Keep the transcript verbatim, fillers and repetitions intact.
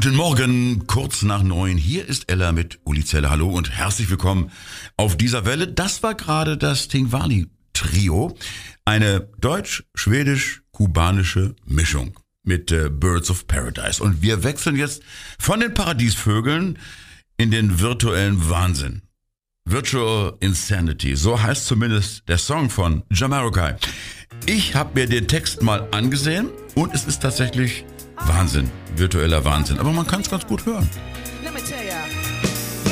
Guten Morgen, kurz nach neun. Hier ist Ella mit Uli Zeller. Hallo und herzlich willkommen auf dieser Welle. Das war gerade das Thingwali-Trio. Eine deutsch-schwedisch-kubanische Mischung mit äh, Birds of Paradise. Und wir wechseln jetzt von den Paradiesvögeln in den virtuellen Wahnsinn. Virtual Insanity, so heißt zumindest der Song von Jamiroquai. Ich habe mir den Text mal angesehen und es ist tatsächlich Wahnsinn, virtueller Wahnsinn. Aber man kann es ganz gut hören.